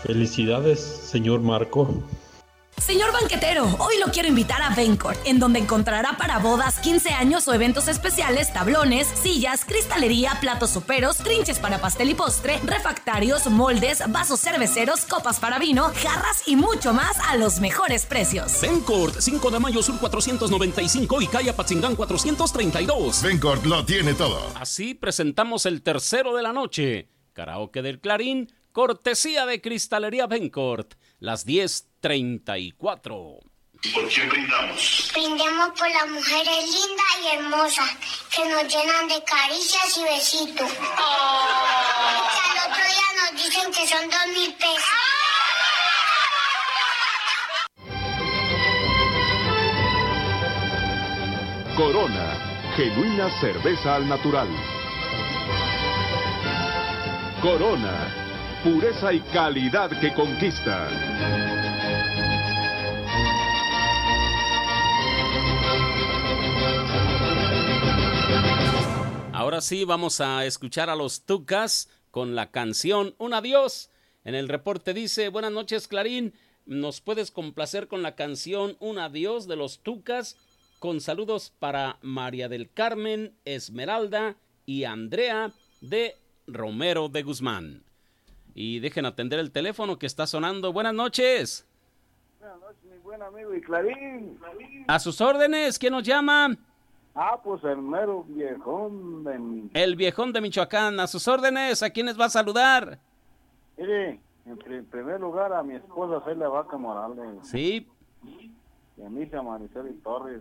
Felicidades, señor Marco. Señor banquetero, hoy lo quiero invitar a Vencourt, en donde encontrará para bodas, 15 años o eventos especiales, tablones, sillas, cristalería, platos soperos, trinches para pastel y postre, refractarios, moldes, vasos cerveceros, copas para vino, jarras y mucho más a los mejores precios. Vencourt, 5 de mayo sur 495 y calle Apatzingán 432. Vencourt lo tiene todo. Así presentamos el tercero de la noche. Karaoke del Clarín, cortesía de Cristalería Vencourt. Las 10:34. ¿Por qué brindamos? Brindemos por las mujeres lindas y hermosas que nos llenan de caricias y besitos. Y que al otro día nos dicen que son 2,000 pesos. Corona, genuina cerveza al natural. Corona, pureza y calidad que conquista. Ahora sí vamos a escuchar a los Tucas con la canción Un Adiós. En el reporte dice: buenas noches, Clarín, ¿nos puedes complacer con la canción Un Adiós de los Tucas? Con saludos para María del Carmen, Esmeralda y Andrea de Romero de Guzmán. Y dejen atender el teléfono que está sonando. Buenas noches. Buenas noches, mi buen amigo y Clarín. A sus órdenes, ¿quién nos llama? Pues el mero viejón de mi... El viejón de Michoacán, a sus órdenes, ¿a quiénes va a saludar? Mire, en primer lugar a mi esposa Celia Vaca Morales. Sí. Y a mi hija Mariceli Torres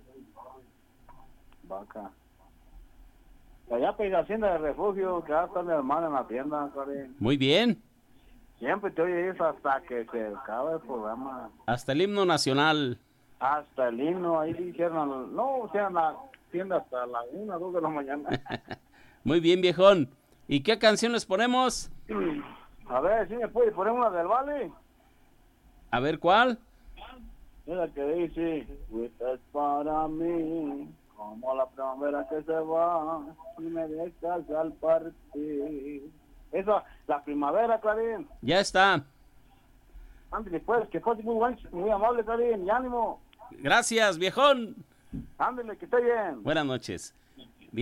Vaca. Allá pues la hacienda de refugio, que ya está mi hermana en la tienda, Clarín. Muy bien. Siempre te oyes hasta que se acabe el programa. Hasta el himno nacional. Hasta el himno, ahí dijeron, no, o sea, la tienda hasta la 1, 2 de la mañana. Muy bien, viejón. ¿Y qué canción les ponemos? A ver, si me puede poner una del Vale. A ver, ¿cuál? Es la que dice, fuiste para mí, como la primavera que se va, y me dejas al partir. Esa, la primavera, Clarín. Ya está. Ándale, pues, que fue muy amable, Clarín, y ánimo. Gracias, viejón. Ándale, que esté bien. Buenas noches.